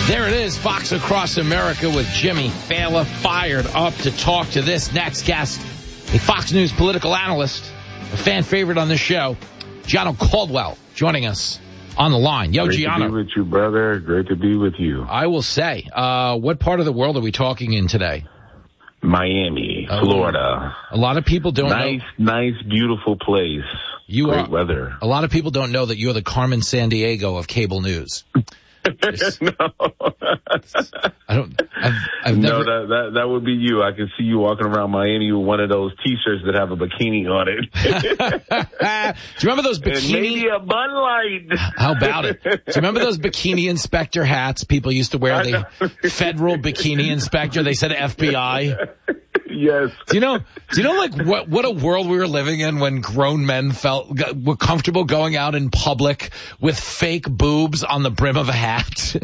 There it is, Fox Across America with Jimmy Failla, fired up to talk to this next guest, a Fox News political analyst, a fan favorite on this show, Gianno Caldwell, joining us on the line. Yo, Gianno. Great to be with you, brother. Great to be with you. I will say, what part of the world are we talking in today? Miami, Florida. A lot of people don't know. Nice, beautiful place. Great weather. A lot of people don't know that you're the Carmen Sandiego of cable news. No. I've never... No, that would be you. I can see you walking around Miami with one of those T-shirts that have a bikini on it. Do you remember those bikini? And maybe a Bud Light. How about it? Do you remember those bikini inspector hats people used to wear? The federal bikini inspector. They said FBI. Yes. Do you know like what a world we were living in when grown men were comfortable going out in public with fake boobs on the brim of a hat?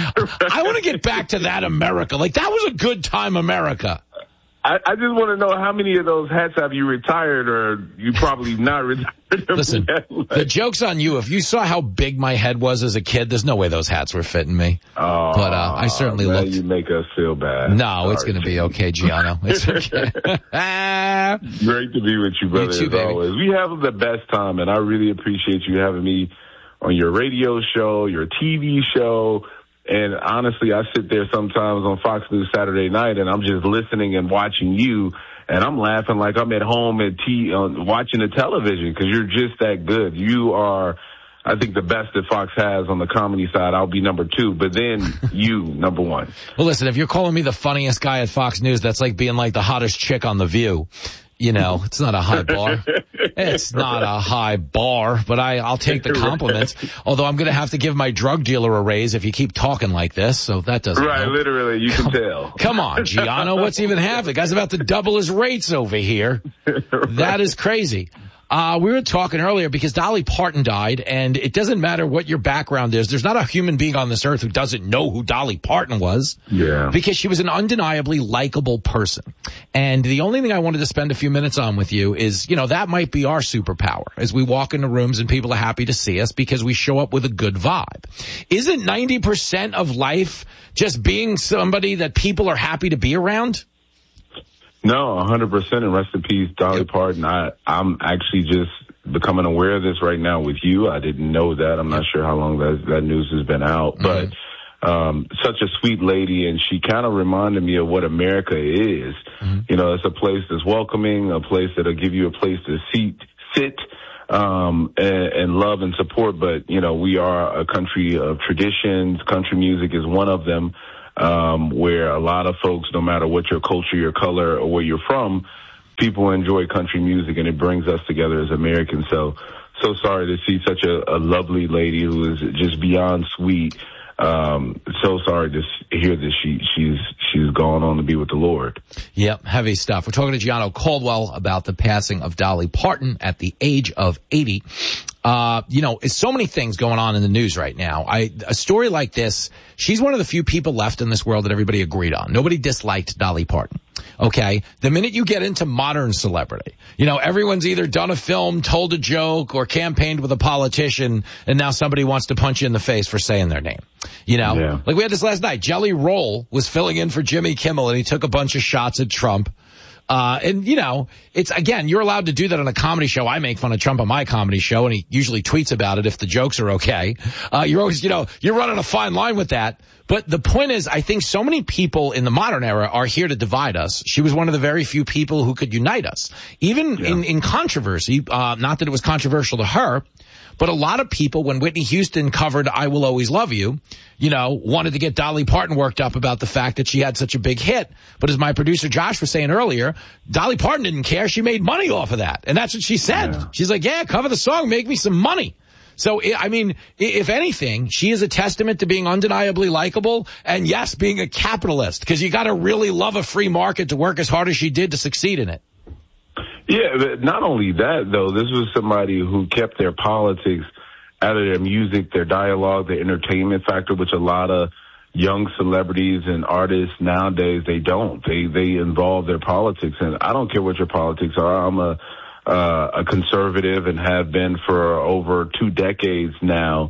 I want to get back to that America. Like, that was a good time America. I just want to know how many of those hats have you retired, or you probably not retired. Listen, the joke's on you. If you saw how big my head was as a kid, there's no way those hats were fitting me. Oh, but I certainly looked. You make us feel bad. No, it's going to be okay, Gianno. It's okay. Great to be with you, brother, you too, as always. We have the best time, and I really appreciate you having me on your radio show, your TV show. And honestly, I sit there sometimes on Fox News Saturday night, and I'm just listening and watching you, and I'm laughing like I'm at home watching the television, because you're just that good. You are, I think, the best that Fox has on the comedy side. I'll be number 2, but then you, number 1. Well, listen, if you're calling me the funniest guy at Fox News, that's like being like the hottest chick on The View. You know, it's not a high bar. It's not a high bar, but I'll take the compliments. Although I'm going to have to give my drug dealer a raise if you keep talking like this, so that doesn't Right, help. Literally, you can tell. Come on, Gianno, what's even happening? The guy's about to double his rates over here. Right. That is crazy. We were talking earlier because Dolly Parton died, and it doesn't matter what your background is. There's not a human being on this earth who doesn't know who Dolly Parton was. Yeah. Because she was an undeniably likable person. And the only thing I wanted to spend a few minutes on with you is, that might be our superpower as we walk into rooms and people are happy to see us because we show up with a good vibe. Isn't 90% of life just being somebody that people are happy to be around? No, 100%, and rest in peace, Dolly Parton. I'm actually just becoming aware of this right now with you. I didn't know that. I'm not sure how long that news has been out, but such a sweet lady, and she kind of reminded me of what America is. It's a place that's welcoming, a place that'll give you a place to sit, and love and support. But, we are a country of traditions. Country music is one of them. Where a lot of folks, no matter what your culture, your color, or where you're from, people enjoy country music, and it brings us together as Americans. So sorry to see such a lovely lady who is just beyond sweet. So sorry to hear that she's gone on to be with the Lord. Yep, heavy stuff. We're talking to Gianno Caldwell about the passing of Dolly Parton at the age of 80. It's so many things going on in the news right now. A story like this, she's one of the few people left in this world that everybody agreed on. Nobody disliked Dolly Parton. Okay. The minute you get into modern celebrity, everyone's either done a film, told a joke, or campaigned with a politician, and now somebody wants to punch you in the face for saying their name. Yeah. Like we had this last night. Jelly Roll was filling in for Jimmy Kimmel, and he took a bunch of shots at Trump. It's, again, you're allowed to do that on a comedy show. I make fun of Trump on my comedy show, and he usually tweets about it if the jokes are okay. You're always, you're running a fine line with that. But the point is, I think so many people in the modern era are here to divide us. She was one of the very few people who could unite us. Even in controversy, not that it was controversial to her, but a lot of people, when Whitney Houston covered I Will Always Love You, wanted to get Dolly Parton worked up about the fact that she had such a big hit. But as my producer Josh was saying earlier, Dolly Parton didn't care. She made money off of that. And that's what she said. Yeah. She's like, cover the song, make me some money. So, if anything, she is a testament to being undeniably likable and, yes, being a capitalist, because you got to really love a free market to work as hard as she did to succeed in it. Yeah, but not only that, though, this was somebody who kept their politics out of their music, their dialogue, their entertainment factor, which a lot of young celebrities and artists nowadays, they don't. They involve their politics, and I don't care what your politics are. I'm a conservative and have been for over 2 decades now.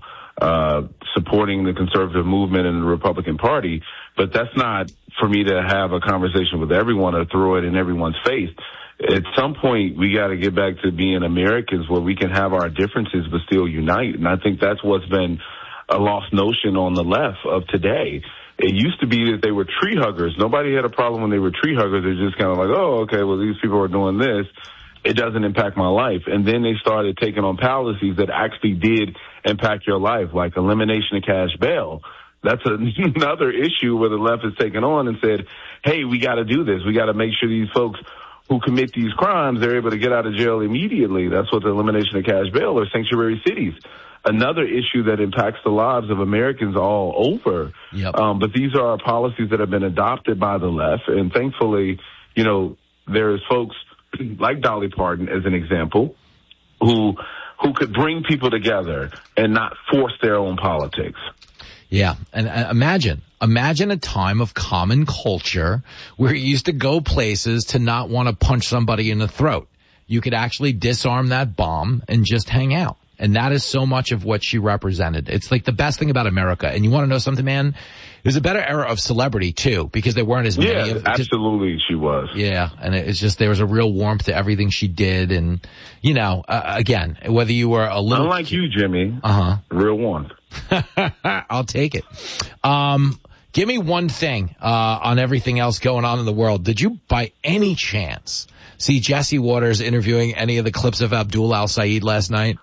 supporting the conservative movement and the Republican Party. But that's not for me to have a conversation with everyone or throw it in everyone's face. At some point, we got to get back to being Americans where we can have our differences but still unite. And I think that's what's been a lost notion on the left of today. It used to be that they were tree huggers. Nobody had a problem when they were tree huggers. They're just kind of like, oh, okay, well, these people are doing this. It doesn't impact my life. And then they started taking on policies that actually did impact your life, like elimination of cash bail. That's another issue where the left has taken on and said, hey, we got to do this. We got to make sure these folks who commit these crimes, they're able to get out of jail immediately. That's what the elimination of cash bail or sanctuary cities. Another issue that impacts the lives of Americans all over. Yep. But these are policies that have been adopted by the left. And thankfully, you know, there's folks like Dolly Parton, as an example, who could bring people together and not force their own politics. Yeah. And imagine a time of common culture where you used to go places to not want to punch somebody in the throat. You could actually disarm that bomb and just hang out. And that is so much of what she represented. It's like the best thing about America. And you want to know something, man? It was a better era of celebrity, too, because there weren't as many. Yeah, absolutely, she was. Yeah, and it's just there was a real warmth to everything she did. And, you know, again, whether you were a little... Unlike you, Jimmy. Uh-huh. Real warmth. I'll take it. Give me one thing on everything else going on in the world. Did you, by any chance, see Jesse Waters interviewing any of the clips of Abdul Al-Sayed last night?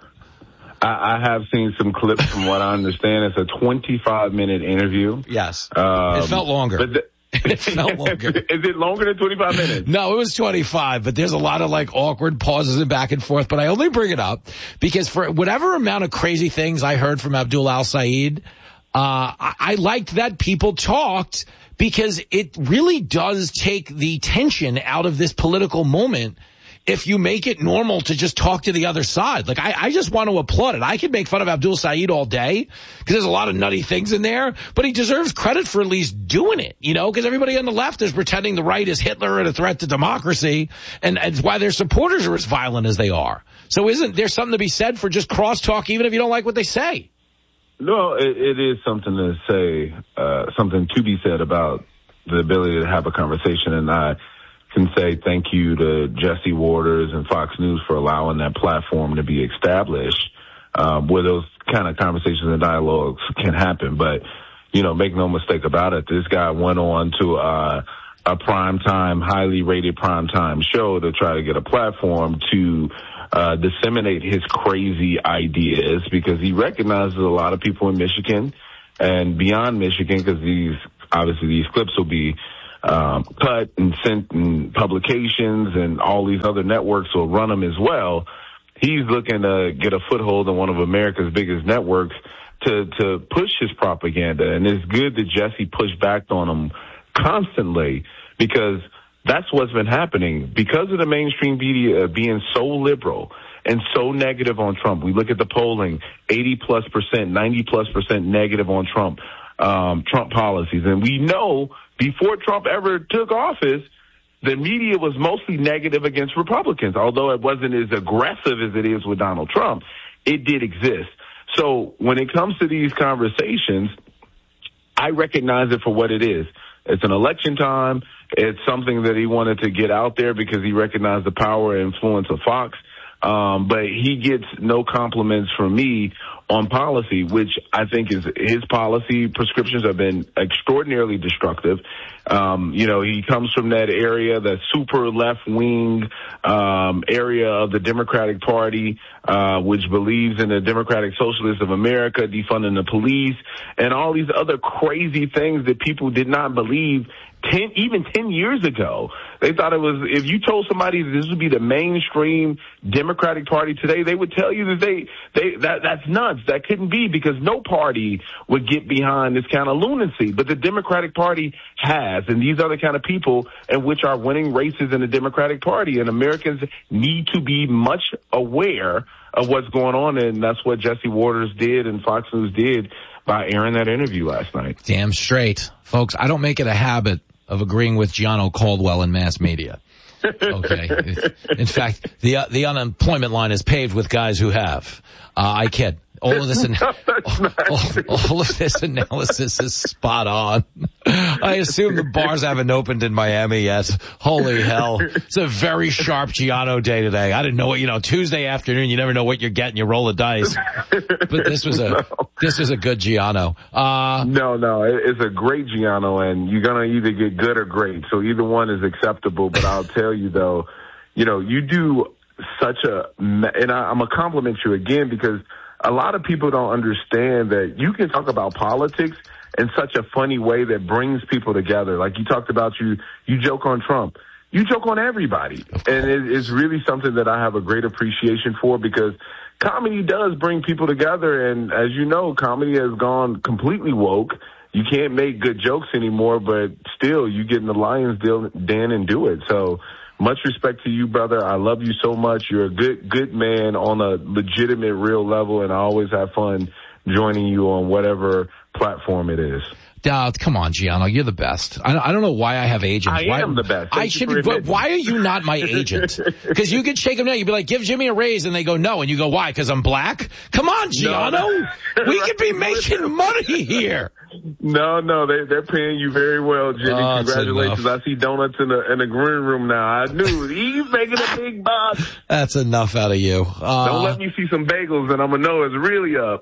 I have seen some clips. From what I understand, it's a 25-minute interview. Yes. It felt longer. It felt longer. Is it longer than 25 minutes? No, it was 25, but there's a lot of like awkward pauses and back and forth. But I only bring it up because for whatever amount of crazy things I heard from Abdul Al-Sayed, I liked that people talked because it really does take the tension out of this political moment. If you make it normal to just talk to the other side. Like, I just want to applaud it. I could make fun of Abdul Sayed all day because there's a lot of nutty things in there, but he deserves credit for at least doing it, you know, because everybody on the left is pretending the right is Hitler and a threat to democracy, and it's why their supporters are as violent as they are. So isn't there something to be said for just crosstalk even if you don't like what they say? No, it is something to say, something to be said about the ability to have a conversation, and I can say thank you to Jesse Waters and Fox News for allowing that platform to be established, where those kind of conversations and dialogues can happen. But, you know, make no mistake about it, this guy went on to a primetime, highly rated primetime show to try to get a platform to disseminate his crazy ideas, because he recognizes a lot of people in Michigan and beyond Michigan, because these clips will be cut and sent in publications, and all these other networks will run them as well. He's looking to get a foothold on one of America's biggest networks to push his propaganda. And it's good that Jesse pushed back on him constantly, because that's what's been happening. Because of the mainstream media being so liberal and so negative on Trump. We look at the polling, 80+%, 90+% negative on Trump policies. And we know before Trump ever took office, the media was mostly negative against Republicans. Although it wasn't as aggressive as it is with Donald Trump, it did exist. So when it comes to these conversations, I recognize it for what it is. It's an election time. It's something that he wanted to get out there because he recognized the power and influence of Fox. But he gets no compliments from me on policy, which I think is his policy prescriptions have been extraordinarily destructive. You know, he comes from that area, the super left wing area of the Democratic Party, which believes in the Democratic Socialists of America, defunding the police, and all these other crazy things that people did not believe even 10 years ago. They thought it was, if you told somebody that this would be the mainstream Democratic Party today, they would tell you that that's nuts. That couldn't be, because no party would get behind this kind of lunacy. But the Democratic Party has, and these are the kind of people in which are winning races in the Democratic Party. And Americans need to be much aware of what's going on. And that's what Jesse Waters did and Fox News did by airing that interview last night. Damn straight. Folks, I don't make it a habit of agreeing with Gianno Caldwell in mass media. Okay. In fact, the unemployment line is paved with guys who have. I kid. All of this analysis is spot on. I assume the bars haven't opened in Miami yet. Holy hell. It's a very sharp Gianno day today. I didn't know what, Tuesday afternoon, you never know what you're getting. You roll the dice. But this was a good Gianno. No, it's a great Gianno, and you're going to either get good or great. So either one is acceptable. But I'll tell you, though, you do such and I'm going to compliment you again, because a lot of people don't understand that you can talk about politics in such a funny way that brings people together. Like you talked about, you joke on Trump. You joke on everybody. And it's really something that I have a great appreciation for, because comedy does bring people together. And as you know, comedy has gone completely woke. You can't make good jokes anymore, but still you get in the lion's den and do it. So much respect to you, brother. I love you so much. You're a good man on a legitimate, real level, and I always have fun joining you on whatever platform it is. Come on, Gianno, you're the best. I don't know why I have agents. I am the best. But why are you not my agent? Because you could shake them down. You'd be like, give Jimmy a raise, and they go no, and you go, why? Because I'm black? Come on, Gianno. No. We could be making money here. No, they're paying you very well, Jimmy. Congratulations. I see donuts in the green room now. I knew he's making a big box. That's enough out of you. Don't let me see some bagels, and I'm going to know it's really up.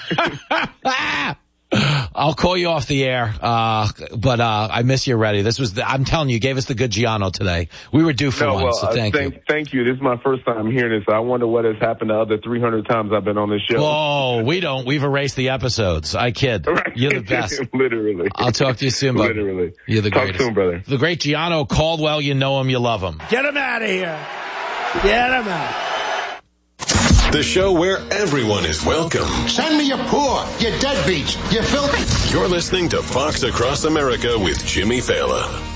I'll call you off the air, but I miss you already. I'm telling you gave us the good Gianno today. We were due for one, so thank you. Thank you. This is my first time hearing this. I wonder what has happened the other 300 times I've been on this show. Oh, we don't. We've erased the episodes. I kid. Right. You're the best. Literally. I'll talk to you soon, buddy. Literally. You're the greatest. Talk soon, brother. The great Gianno Caldwell. You know him. You love him. Get him out of here. Get him out. The show where everyone is welcome. Send me your poor, your deadbeats, you filthy. You're listening to Fox Across America with Jimmy Fallon.